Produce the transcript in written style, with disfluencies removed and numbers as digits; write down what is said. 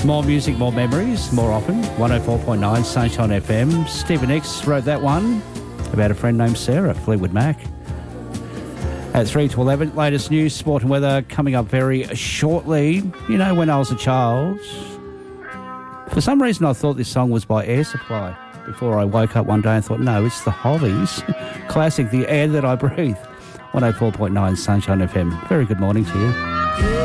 More music, more memories, more often. 104.9 Sunshine FM. Stephen X wrote that one about a friend named Sarah, Fleetwood Mac. At 3 to 11, latest news, sport and weather coming up very shortly. You know, when I was a child, for some reason I thought this song was by Air Supply before I woke up one day and thought, no, it's the Hollies. Classic, The Air That I Breathe. 104.9 Sunshine FM. Very good morning to you.